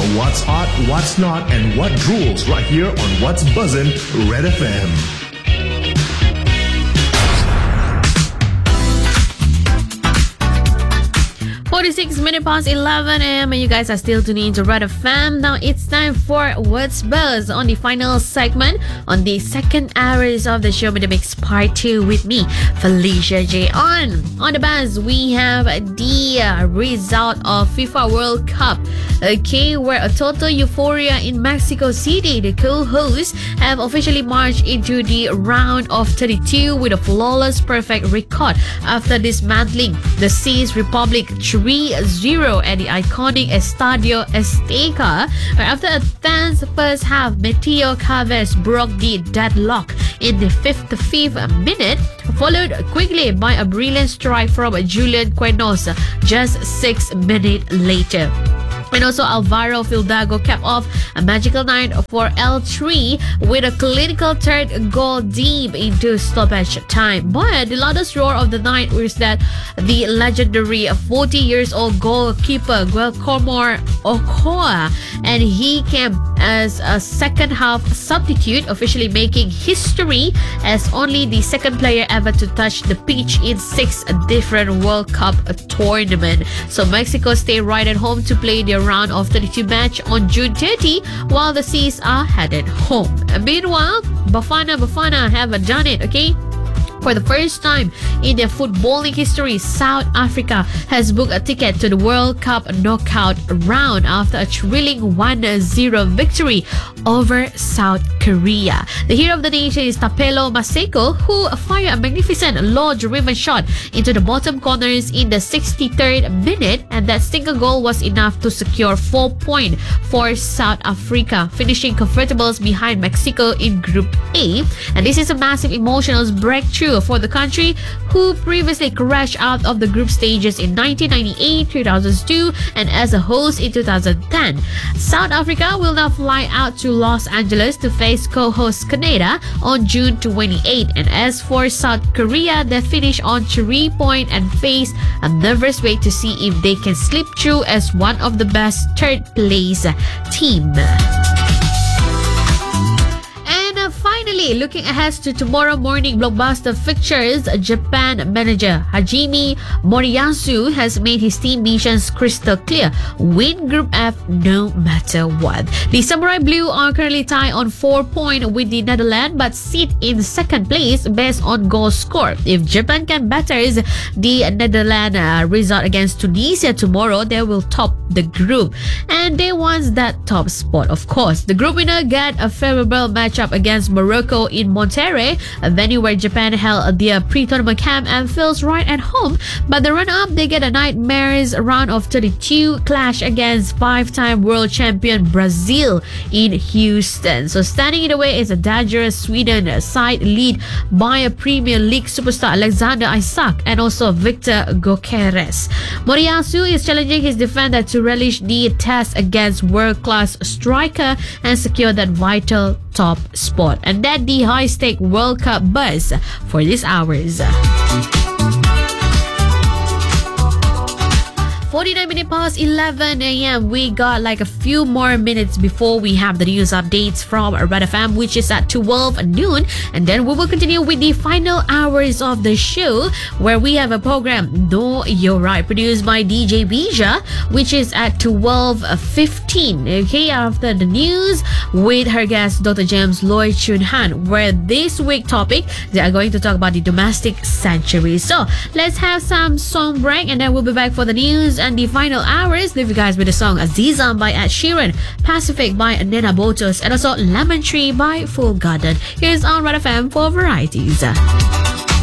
what's hot, what's not, and what drools right here on What's Buzzin' Red FM. 46 minutes past 11 a.m. and you guys are still tuning into Red FM. Now it's time for What's Buzz on the final segment on the second hours of the show with the Mix Part 2 with me, Felicia J. On the buzz, we have the result of FIFA World Cup. Okay, where a total euphoria in Mexico City. The co-hosts have officially marched into the round of 32 with a flawless perfect record after dismantling the Czech Republic 3-0 at the iconic Estadio Azteca. After a tense first half, Mateo Chavez broke the deadlock in the 55th minute, followed quickly by a brilliant strike from Julian Quinones just 6 minutes later. And also Alvaro Fildago capped off a magical night for L3 with a clinical third goal deep into stoppage time. But the loudest roar of the night was that the legendary 40-year-old goalkeeper Guillermo Ochoa, and he came as a second half substitute, officially making history as only the second player ever to touch the pitch in 6 different World Cup tournaments. So Mexico stay right at home to play their round of 32 match on June 30, while the Seas are headed home. Meanwhile, Bafana have done it, okay? For the first time in their footballing history, South Africa has booked a ticket to the World Cup knockout round after a thrilling 1-0 victory over South Korea. The hero of the nation is Tapelo Maseko, who fired a magnificent law-driven shot into the bottom corners in the 63rd minute, and that single goal was enough to secure 4 points for South Africa, finishing comfortables behind Mexico in Group A. And this is a massive emotional breakthrough for the country, who previously crashed out of the group stages in 1998, 2002, and as a host in 2010. South Africa will now fly out to Los Angeles to face co-host Canada on June 28. And as for South Korea, they finish on 3 points and face a nervous wait to see if they can slip through as one of the best third place team. Finally, looking ahead to tomorrow morning blockbuster fixtures, Japan manager Hajime Moriyasu has made his team missions crystal clear: win Group F no matter what. The Samurai Blue are currently tied on 4 points with the Netherlands, but sit in second place based on goal score. If Japan can better the Netherlands result against Tunisia tomorrow, they will top the group, and they want that top spot, of course. The group winner get a favorable matchup against Morocco in Monterrey, a venue where Japan held their pre-tournament camp and feels right at home. But the runner-up, they get a nightmares round of 32 clash against 5-time world champion Brazil in Houston. So standing in the way is a dangerous Sweden side lead by a Premier League superstar Alexander Isak and also Victor Gyökeres. Moriyasu is challenging his defender to relish the test against world-class striker and secure that vital top spot. And that the high-stake World Cup buzz for these hours. 49 minutes past 11 a.m. We got like a few more minutes before we have the news updates from Red FM, which is at 12 noon. And then we will continue with the final hours of the show, where we have a program, Know Your Right, produced by DJ Bija, which is at 12:15. Okay, after the news with her guest, Dr. James Lloyd Chun Han, where this week topic, they are going to talk about the domestic sanctuary. So let's have some song break, and then we'll be back for the news and the final hours. Leave you guys with the song Aziza by Ed Sheeran, Pacific by Nena Botos, and also Lemon Tree by Full Garden. Here's on Red FM for varieties.